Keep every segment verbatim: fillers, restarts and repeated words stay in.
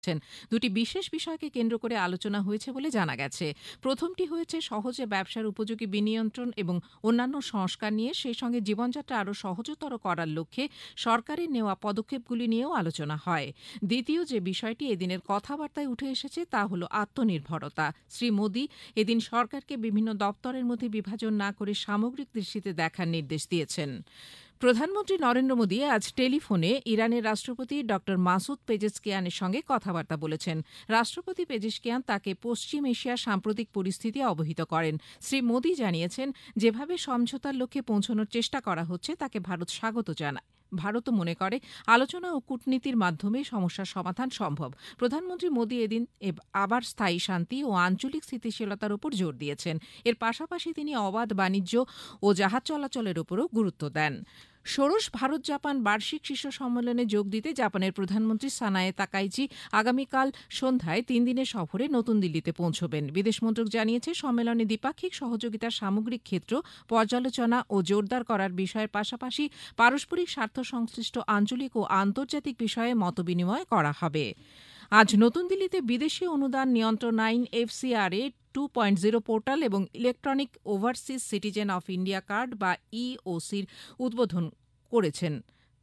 দুটি বিশেষ বিষয়কে কেন্দ্র করে আলোচনা হয়েছে বলে জানা গেছে। প্রথমটি হয়েছে সহজে ব্যবসার উপযোগী বিনিয়ন্ত্রণ এবং অন্যান্য সংস্কার নিয়ে, সেই সঙ্গে জীবনযাত্রা আরও সহজতর করার লক্ষ্যে সরকারের নেওয়া পদক্ষেপগুলি নিয়েও আলোচনা হয়। দ্বিতীয় যে বিষয়টি এদিনের কথাবার্তায় উঠে এসেছে তা হল আত্মনির্ভরতা। শ্রী মোদী এদিন সরকারকে বিভিন্ন দপ্তরের মধ্যে বিভাজন না করে সামগ্রিক দৃষ্টিতে দেখার নির্দেশ দিয়েছেন। প্রধানমন্ত্রী নরেন্দ্র মোদী আজ টেলিফোনে ইরানের রাষ্ট্রপতি ড মাসুদ পেজেশকিয়ানের সঙ্গে কথাবার্তা বলেছেন। রাষ্ট্রপতি পেজেশকিয়ান তাকে পশ্চিম এশিয়ার সাম্প্রতিক পরিস্থিতি অবহিত করেন। শ্রী মোদী জানিয়েছেন, যেভাবে সমঝোতার লক্ষ্যে পৌঁছানোর চেষ্টা করা হচ্ছে তাকে ভারত স্বাগত জানায়। ভারতও মনে করে আলোচনা ও কূটনীতির মাধ্যমে সমস্যার সমাধান সম্ভব। প্রধানমন্ত্রী মোদী এদিন আবার স্থায়ী শান্তি ও আঞ্চলিক স্থিতিশীলতার উপর জোর দিয়েছেন। এর পাশাপাশি তিনি অবাধ বাণিজ্য ও জাহাজ চলাচলের উপরও গুরুত্ব দেন। ষোড়শ ভারত জাপান বার্ষিক শীর্ষ সম্মেলনে যোগ দিতে জাপানের প্রধানমন্ত্রী সানায়ে তাকাইচি আগামীকাল সন্ধ্যায় তিন দিনের সফরে নতুন দিল্লিতে পৌঁছবেন। বিদেশ মন্ত্রক জানিয়েছে, সম্মেলনে দ্বিপাক্ষিক সহযোগিতার সামগ্রিক ক্ষেত্র পর্যালোচনা ও জোরদার করার বিষয়ের পাশাপাশি পারস্পরিক স্বার্থ সংশ্লিষ্ট আঞ্চলিক ও আন্তর্জাতিক বিষয়ে মতবিনিময় করা হবে। আজ নতুন দিল্লিতে বিদেশি অনুদান নিয়ন্ত্রণ আইন এফসিআরএ টু পয়েন্ট জিরো পোর্টাল এবং electronic overseas citizen of India card বা ইওসির উদ্বোধন করেছেন।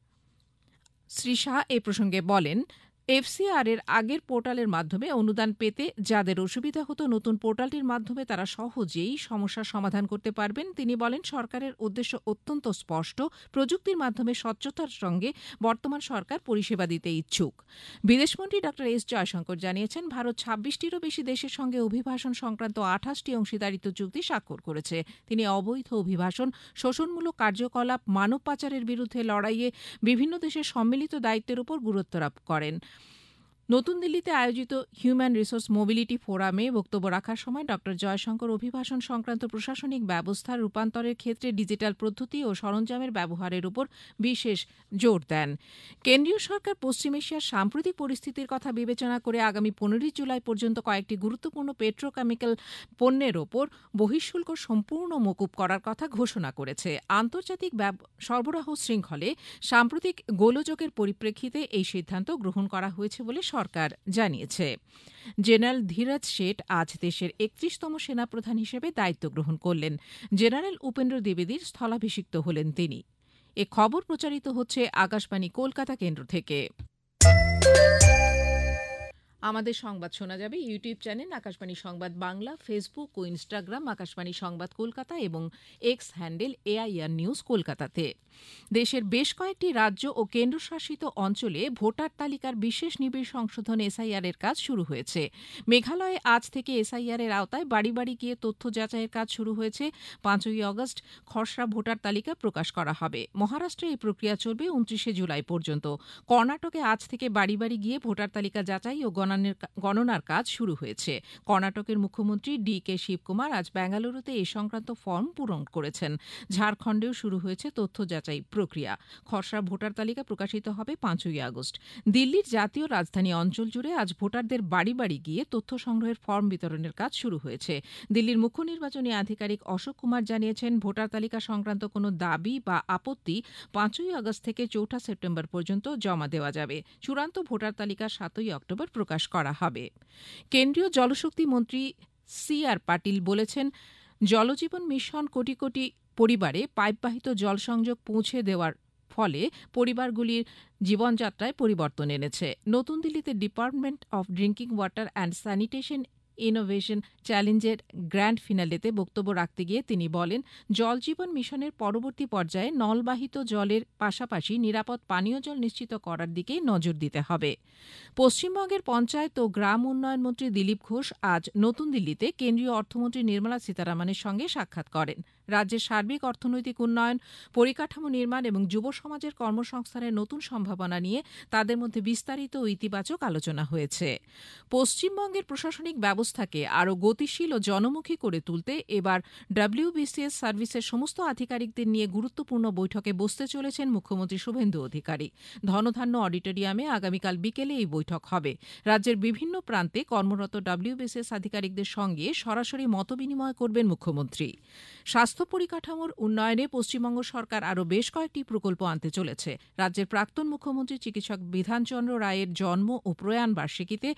শ্রী শাহ এ প্রসঙ্গে বলেন, এফসিআর এর আগের পোর্টালের মাধ্যমে অনুদান পেতে যাদের অসুবিধা হতো, নতুন পোর্টালটির মাধ্যমে তারা সহজেই সমস্যার সমাধান করতে পারবেন। তিনি বলেন, সরকারের উদ্দেশ্য অত্যন্ত স্পষ্ট। প্রযুক্তির মাধ্যমে স্বচ্ছতার সঙ্গে বর্তমান সরকার পরিষেবা দিতে ইচ্ছুক। বিদেশমন্ত্রী ড এস জয়শঙ্কর জানিয়েছেন, ভারত ছাব্বিশটিরও বেশি দেশের সঙ্গে অভিবাসন সংক্রান্ত আঠাশটি অংশীদারিত্ব চুক্তি স্বাক্ষর করেছে। তিনি অবৈধ অভিবাসন, শোষণমূলক কার্যকলাপ, মানব পাচারের বিরুদ্ধে লড়াইয়ে বিভিন্ন দেশের সম্মিলিত দায়িত্বের উপর গুরুত্ব আরোপ করেন। নতুন দিল্লিতে আয়োজিত হিউম্যান রিসোর্স মোবিলিটি ফোরামে বক্তব্য রাখার সময় ড জয়শঙ্কর অভিবাসন সংক্রান্ত প্রশাসনিক ব্যবস্থার রূপান্তরের ক্ষেত্রে ডিজিটাল পদ্ধতি ও সরঞ্জামের ব্যবহারের উপর বিশেষ জোর দেন। কেন্দ্রীয় সরকার পশ্চিম এশিয়ার সাম্প্রতিক পরিস্থিতির কথা বিবেচনা করে আগামী পনেরোই জুলাই পর্যন্ত কয়েকটি গুরুত্বপূর্ণ পেট্রোকেমিক্যাল পণ্যের ওপর বহিঃশুল্ক সম্পূর্ণ মকুব করার কথা ঘোষণা করেছে। আন্তর্জাতিক সরবরাহ শৃঙ্খলে সাম্প্রতিক গোলযোগের পরিপ্রেক্ষিতে এই সিদ্ধান্ত গ্রহণ করা হয়েছে বলে সরকার জানিয়েছে। জেনারেল ধীরজ শেঠ আজ দেশের একত্রিশতম সেনাপ্রধান হিসেবে দায়িত্ব গ্রহণ করলেন। জেনারেল উপেন্দ্র দ্বিবেদীর স্থলাভিষিক্ত হলেন তিনি। এ খবর প্রচারিত হচ্ছে আকাশবাণী কলকাতা কেন্দ্র থেকে। আমাদের সংবাদ শোনা যাবে ইউটিউব চ্যানেল আকাশবাণী সংবাদ বাংলা, ফেসবুক ও ইনস্টাগ্রাম আকাশবাণী সংবাদ কলকাতা এবং এক্স হ্যান্ডেল এআইআর নিউজ কলকাতাতে। দেশের বেশ কয়েকটি রাজ্য ও কেন্দ্রশাসিত অঞ্চলে ভোটার তালিকার বিশেষ নিবিড় সংশোধন এসআইআর এর কাজ শুরু হয়েছে। মেঘালয়ে আজ থেকে এসআইআর এর আওতায় বাড়ি বাড়ি গিয়ে তথ্য যাচাইয়ের কাজ শুরু হয়েছে। পাঁচই আগস্ট খসড়া ভোটার তালিকা প্রকাশ করা হবে। মহারাষ্ট্রে এই প্রক্রিয়া চলবে উনত্রিশে জুলাই পর্যন্ত। কর্ণাটকে আজ থেকে বাড়ি বাড়ি গিয়ে ভোটার তালিকা যাচাই ও গণনার কাজ শুরু হয়েছে। কর্ণাটকের মুখ্যমন্ত্রী ডি কে শিবকুমার আজ বেঙ্গালুরুতে এ সংক্রান্ত ফর্ম পূরণ করেছেন। ঝাড়খণ্ডেও শুরু হয়েছে তথ্য যাচাই প্রক্রিয়া। খসড়া ভোটার তালিকা প্রকাশিত হবে পাঁচই আগস্ট। দিল্লির জাতীয় রাজধানী অঞ্চল জুড়ে আজ ভোটারদের বাড়ি বাড়ি গিয়ে তথ্য সংগ্রহের ফর্ম বিতরণের কাজ শুরু হয়েছে। দিল্লির মুখ্য নির্বাচনী আধিকারিক অশোক কুমার জানিয়েছেন, ভোটার তালিকা সংক্রান্ত কোনো দাবি বা আপত্তি পাঁচই আগস্ট থেকে চৌঠা সেপ্টেম্বর পর্যন্ত জমা দেওয়া যাবে। চূড়ান্ত ভোটার তালিকা সাতই অক্টোবর প্রকাশ করা হবে। কেন্দ্রীয় জলশক্তি মন্ত্রী সি আর পাটিল বলেছেন, জলজীবন মিশন কোটি কোটি পরিবারে পাইপবাহিত জল সংযোগ পৌঁছে দেওয়ার ফলে পরিবারগুলির জীবনযাত্রায় পরিবর্তন এনেছে। নতুন দিল্লিতে department of drinking water and sanitation innovation চ্যালেঞ্জের গ্র্যান্ড ফিনালেতে বক্তব্য রাখতে গিয়ে তিনি বলেন, জল জীবন মিশনের পরবর্তী পর্যায়ে নলবাহিত জলের পাশাপাশি নিরাপদ পানীয় জল নিশ্চিত করার দিকে নজর দিতে হবে। পশ্চিমবঙ্গের পঞ্চায়েত ও গ্রাম উন্নয়ন মন্ত্রী দিলীপ ঘোষ আজ নতুন দিল্লিতে কেন্দ্রীয় অর্থমন্ত্রী নির্মলা সীতারামনের সঙ্গে সাক্ষাৎ করেন। রাজ্যের সার্বিক অর্থনৈতিক উন্নয়ন, পরিকাঠামো নির্মাণ এবং যুব সমাজের কর্মসংস্থানের নতুন সম্ভাবনা নিয়ে তাদের মধ্যে বিস্তারিত ও ইতিবাচক আলোচনা হয়েছে। পশ্চিমবঙ্গের প্রশাসনিক ব্যবস্থাকে আরও গতিশীল ও জনমুখী করে তুলতে এবার ডব্লিউবিসিএস সার্ভিসের সমস্ত আধিকারিকদের নিয়ে গুরুত্বপূর্ণ বৈঠকে বসতে চলেছেন মুখ্যমন্ত্রী শুভেন্দু অধিকারী। ধনধান্য অডিটোরিয়ামে আগামীকাল বিকেলে এই বৈঠক হবে। রাজ্যের বিভিন্ন প্রান্তে কর্মরত ডব্লিউবিসিএস আধিকারিকদের সঙ্গে সরাসরি মতবিনিময় করবেন মুখ্যমন্ত্রী। স্বাস্থ্য স্বাস্থ্য পরিকাঠামোর উন্নয়নে পশ্চিমবঙ্গ সরকার আরও বেশ কয়েকটি প্রকল্প আনতে চলেছে। রাজ্যের প্রাক্তন মুখ্যমন্ত্রী চিকিৎসক বিধানচন্দ্র রায়ের জন্ম ও প্রয়াণ বার্ষিকীতে